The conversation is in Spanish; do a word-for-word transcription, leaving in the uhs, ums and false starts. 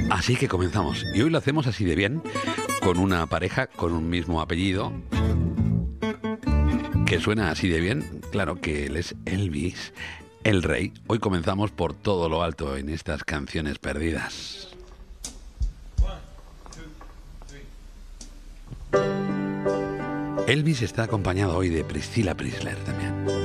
Así que comenzamos. Y hoy lo hacemos así de bien, con una pareja con un mismo apellido, que suena así de bien. Claro que él es Elvis, el rey. Hoy comenzamos por todo lo alto en estas canciones perdidas. Elvis está acompañado hoy de Priscilla Presley también.